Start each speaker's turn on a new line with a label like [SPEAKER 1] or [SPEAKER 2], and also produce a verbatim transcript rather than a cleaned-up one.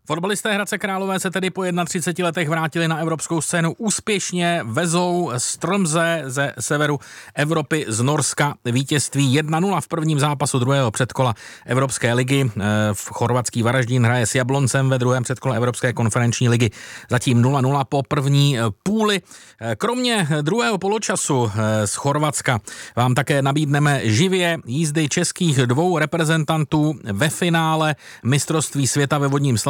[SPEAKER 1] Fotbalisté Hradce Králové se tedy po třiceti jedna letech vrátili na evropskou scénu úspěšně, vezou Strømse ze severu Evropy z Norska vítězství jedna nula v prvním zápasu druhého předkola Evropské ligy. V chorvatský Varaždín hraje s Jabloncem ve druhém předkole Evropské konferenční ligy zatím nula nula po první půli. Kromě druhého poločasu z Chorvatska vám také nabídneme živě jízdy českých dvou reprezentantů ve finále mistrovství světa ve vodním